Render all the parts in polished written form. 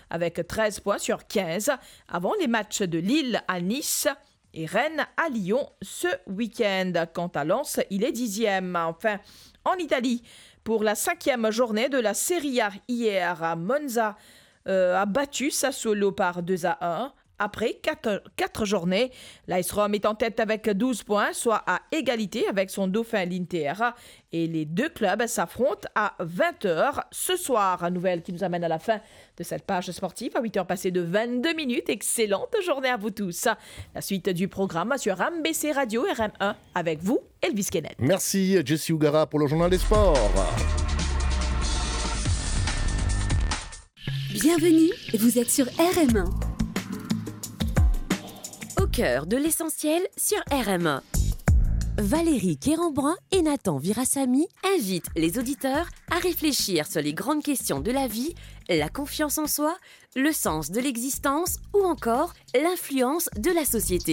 avec 13 points sur 15 avant les matchs de Lille à Nice et Rennes à Lyon ce week-end. Quant à Lens, il est 10e. Enfin, en Italie, pour la 5e journée de la Serie A hier, Monza a battu Sassuolo par 2-1. Après 4 journées, l'AS Rome est en tête avec 12 points, soit à égalité avec son dauphin l'Inter. Et les deux clubs s'affrontent à 20h ce soir. Nouvelle qui nous amène à la fin de cette page sportive à 8h passées de 22 minutes. Excellente journée à vous tous. La suite du programme sur MBC Radio RM1 avec vous, Elvis Kenneth. Merci Jessie Ougara pour le journal des sports. Bienvenue, vous êtes sur RM1. Au cœur de l'essentiel sur RM1. Valérie Quérembrun et Nathan Virassamy invitent les auditeurs à réfléchir sur les grandes questions de la vie, la confiance en soi, le sens de l'existence ou encore l'influence de la société.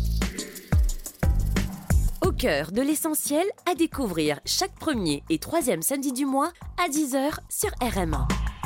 Au cœur de l'essentiel à découvrir chaque premier et troisième samedi du mois à 10h sur RM1.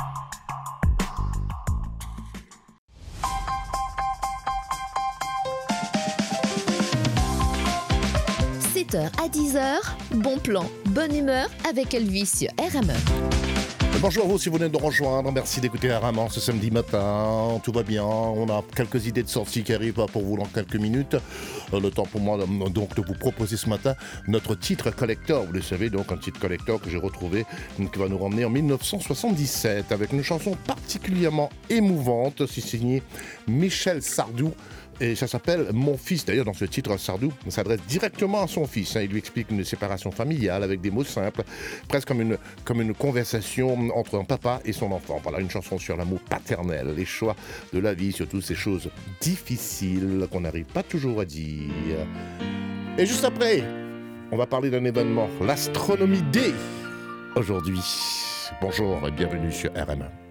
7h à 10h, bon plan, bonne humeur avec Elvis sur RM1. Bonjour à vous si vous venez de nous rejoindre, merci d'écouter RM1 ce samedi matin, tout va bien, on a quelques idées de sortie qui arrivent pour vous dans quelques minutes. Le temps pour moi donc de vous proposer ce matin notre titre collector, vous le savez, donc un titre collector que j'ai retrouvé, qui va nous ramener en 1977 avec une chanson particulièrement émouvante, c'est signé Michel Sardou. Et ça s'appelle Mon fils. D'ailleurs, dans ce titre, Sardou s'adresse directement à son fils. Il lui explique une séparation familiale avec des mots simples, presque comme une conversation entre un papa et son enfant. Voilà, une chanson sur l'amour paternel, les choix de la vie, surtout ces choses difficiles qu'on n'arrive pas toujours à dire. Et juste après, on va parler d'un événement, l'Astronomie Day, aujourd'hui. Bonjour et bienvenue sur RM1.